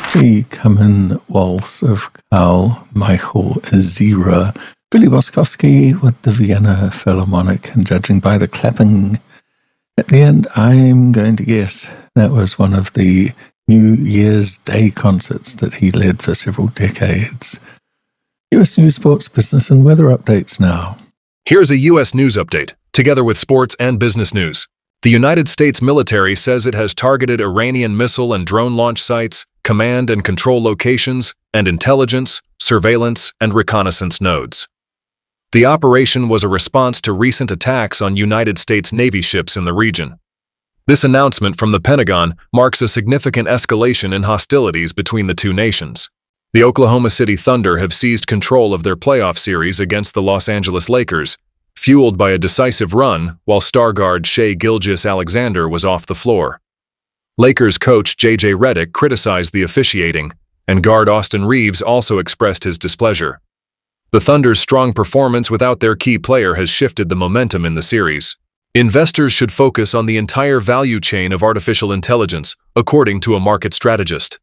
The Come-In Waltz of Carl Michael Zera, Billy Boskowski with the Vienna Philharmonic, and judging by the clapping at the end, I'm going to guess that was one of the New Year's Day concerts that he led for several decades. US News, Sports, Business and Weather updates now. Here's a U.S. news update, together with sports and business news. The United States military says it has targeted Iranian missile and drone launch sites, command and control locations, and intelligence, surveillance, and reconnaissance nodes. The operation was a response to recent attacks on United States Navy ships in the region. This announcement from the Pentagon marks a significant escalation in hostilities between the two nations. The Oklahoma City Thunder have seized control of their playoff series against the Los Angeles Lakers, fueled by a decisive run while star guard Shai Gilgeous-Alexander was off the floor. Lakers coach J.J. Redick criticized the officiating, and guard Austin Reeves also expressed his displeasure. The Thunder's strong performance without their key player has shifted the momentum in the series. Investors should focus on the entire value chain of artificial intelligence, according to a market strategist.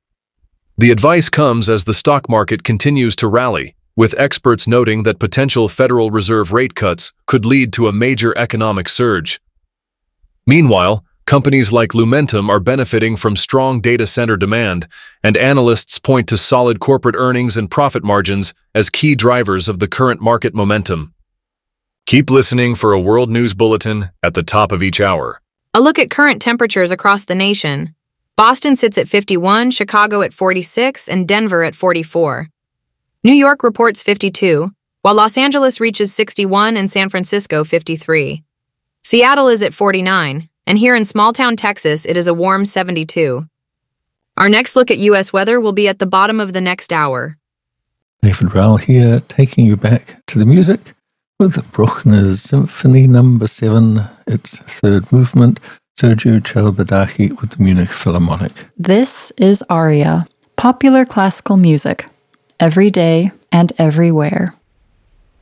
The advice comes as the stock market continues to rally, with experts noting that potential Federal Reserve rate cuts could lead to a major economic surge. Meanwhile, companies like Lumentum are benefiting from strong data center demand, and analysts point to solid corporate earnings and profit margins as key drivers of the current market momentum. Keep listening for a World News Bulletin at the top of each hour. A look at current temperatures across the nation. Boston sits at 51, Chicago at 46, and Denver at 44. New York reports 52, while Los Angeles reaches 61 and San Francisco 53. Seattle is at 49, and here in small-town Texas, it is a warm 72. Our next look at U.S. weather will be at the bottom of the next hour. David Rowell here, taking you back to the music with Bruckner's Symphony No. 7, its third movement, Sergio Celibidache with the Munich Philharmonic. This is Aria, popular classical music, every day and everywhere.